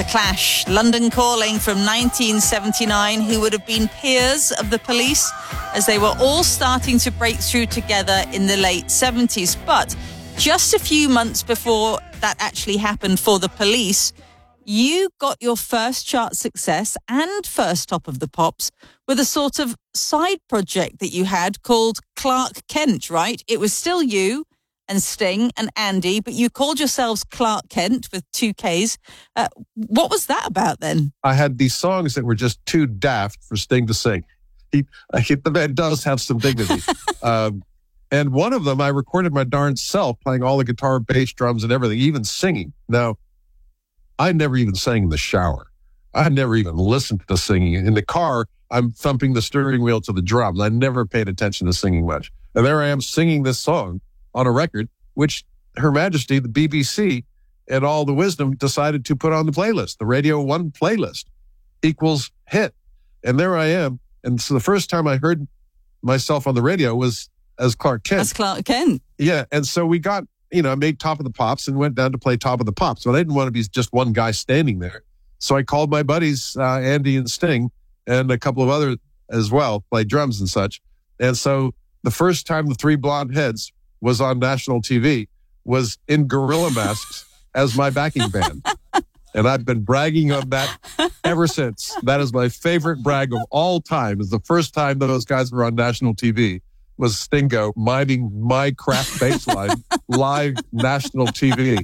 The Clash, London Calling from 1979, who would have been peers of the Police as they were all starting to break through together in the late 70s. But just a few months before that actually happened for the Police, you got your first chart success and first Top of the Pops with a sort of side project that you had called Clark Kent, right? It was still you and Sting and Andy, but you called yourselves Clark Kent with 2 Ks. What was that about then? I had these songs that were just too daft for Sting to sing. The man does have some dignity. And one of them, I recorded my darn self playing all the guitar, bass, drums, and everything, even singing. Now, I never even sang in the shower. I never even listened to singing. In the car, I'm thumping the steering wheel to the drums. I never paid attention to singing much. And there I am singing this song on a record, which Her Majesty, the BBC, and all the wisdom decided to put on the playlist. The Radio 1 playlist equals hit. And there I am. And so the first time I heard myself on the radio was as Clark Kent. As Clark Kent. Yeah. And so we got, I made Top of the Pops and went down to play Top of the Pops. But I didn't want to be just one guy standing there. So I called my buddies, Andy and Sting, and a couple of others as well, play drums and such. And so the first time the Three Blonde Heads was on national TV was in gorilla masks as my backing band. And I've been bragging on that ever since. That is my favorite brag of all time, is the first time that those guys were on national TV was Stingo miming my craft bass line live national TV.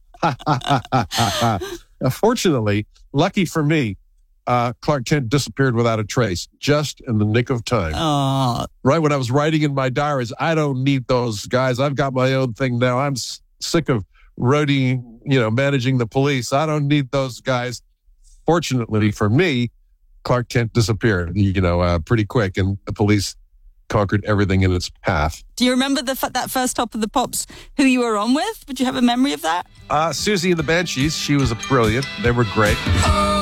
Fortunately, lucky for me, Clark Kent disappeared without a trace, just in the nick of time. Aww. Right when I was writing in my diaries, I don't need those guys. I've got my own thing now. I'm sick of roadie, managing the Police. I don't need those guys. Fortunately for me, Clark Kent disappeared, pretty quick, and the Police conquered everything in its path. Do you remember that first Top of the Pops, who you were on with? Would you have a memory of that? Susie and the Banshees. She was brilliant. They were great.